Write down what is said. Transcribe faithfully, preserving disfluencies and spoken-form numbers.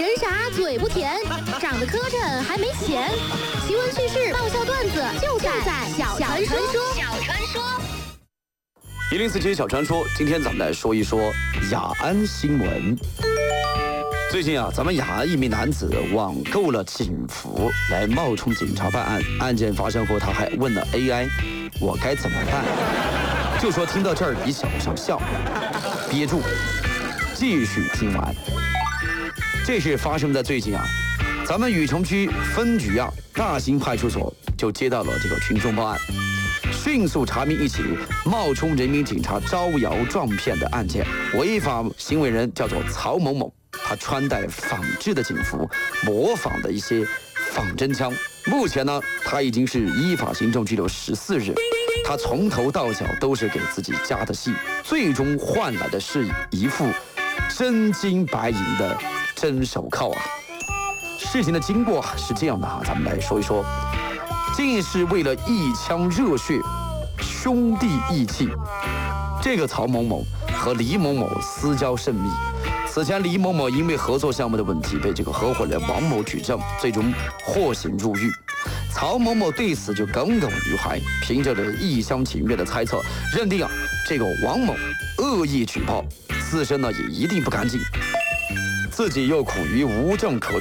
人傻嘴不甜，长得磕碜还没钱。奇闻趣事、爆笑段子就在小传说。小传说。 一零四七小传说，今天咱们来说一说雅安新闻。最近啊，咱们雅安一名男子网购了警服来冒充警察办案。案件发生后，他还问了 A I：“ 我该怎么办？”就说听到这儿，你想不想笑？憋住，继续听完。这事发生在最近啊，咱们禹城区分局啊大兴派出所就接到了这个群众报案，迅速查明一起冒充人民警察招摇撞骗的案件。违法行为人叫做曹某某，他穿戴仿制的警服，模仿的一些仿真枪。目前呢，他已经是依法行政拘留十四日。他从头到脚都是给自己加的戏，最终换来的是一副真金白银的真手铐啊！事情的经过是这样的啊，咱们来说一说。竟是为了一腔热血，兄弟义气，这个曹某某和李某某私交甚密。此前，李某某因为合作项目的问题被这个合伙人王某举证，最终获刑入狱。曹某某对此就耿耿于怀，凭着着一厢情愿的猜测，认定啊这个王某恶意举报，自身呢也一定不干净，自己又苦于无证可